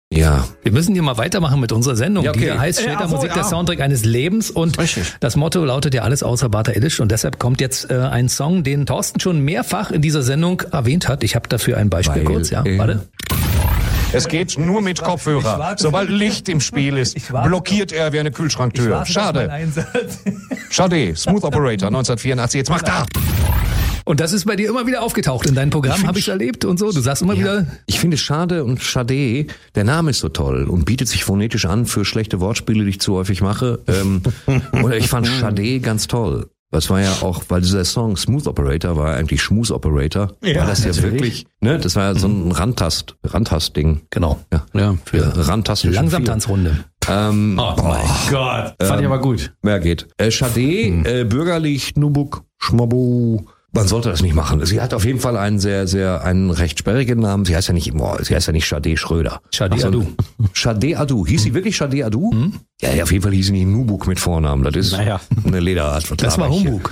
Ja. Wir müssen hier mal weitermachen mit unserer Sendung, Ja, okay. die da heißt Später Musik, der Soundtrack eines Lebens. Und Richtig. das Motto lautet ja alles außer Bata Illich. Und deshalb kommt jetzt ein Song, den Thorsten schon mehrfach in dieser Sendung erwähnt hat. Ich habe dafür ein Beispiel kurz. Ja, warte. Es geht nur mit Kopfhörer. Sobald Licht im Spiel ist, blockiert er wie eine Kühlschranktür. Schade. Schade. Smooth Operator 1984. Jetzt macht er. Und das ist bei dir immer wieder aufgetaucht in deinem Programm, habe ich erlebt und so. Du sagst immer wieder... Ich finde Schade und Schade, der Name ist so toll und bietet sich phonetisch an für schlechte Wortspiele, die ich zu häufig mache. Oder ich fand Schade ganz toll. Das war ja auch, weil dieser Song Smooth Operator war eigentlich Schmus Operator. Ja, war das ja natürlich. wirklich, ne? Das war ja so ein Randtast-Ding. Genau. Ja, für Randtasten. Langsamtanzrunde. Oh mein Gott. Fand ich aber gut. Mehr geht. Schade, bürgerlich, Nubuk, Schmabu. Man sollte das nicht machen. Sie hat auf jeden Fall einen einen recht sperrigen Namen. Sie heißt ja nicht Schade Schröder. Schade Adu. Schade Adu. Hieß sie wirklich Schade Adu? Ja, auf jeden Fall hieß sie nicht Nubuk mit Vornamen. Das ist eine Lederart. Das war Humbug.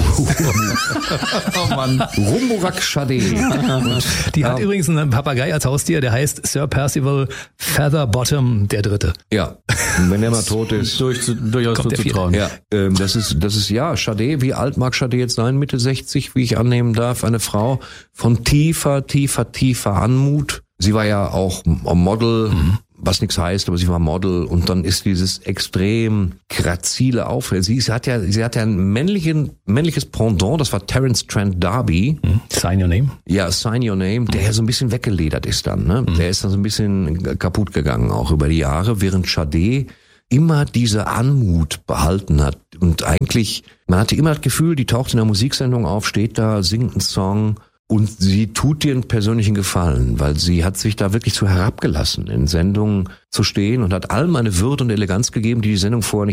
Oh Mann. Rumburak Schade. Die hat übrigens einen Papagei als Haustier, der heißt Sir Percival Featherbottom der Dritte. Ja. Und wenn der mal tot ist. Durchaus Kommt der zuzutrauen. Ja, das ist ja, Schade, wie alt mag Schade jetzt sein? Mitte 60, wie ich annehmen darf. Eine Frau von tiefer Anmut. Sie war ja auch Model, was nichts heißt, aber sie war Model und dann ist dieses extrem grazile Auftreten. Sie hat ja ein männliches Pendant, das war Terence Trent D'Arby. Sign Your Name. Ja, Sign Your Name, der ja so ein bisschen weggeledert ist dann, ne? Der ist dann so ein bisschen kaputt gegangen, auch über die Jahre, während Schade immer diese Anmut behalten hat. Und eigentlich, man hatte immer das Gefühl, die taucht in der Musiksendung auf, steht da, singt einen Song und sie tut dir einen persönlichen Gefallen, weil sie hat sich da wirklich zu herabgelassen, in Sendungen zu stehen und hat allem eine Würde und Eleganz gegeben, die Sendung vorher nicht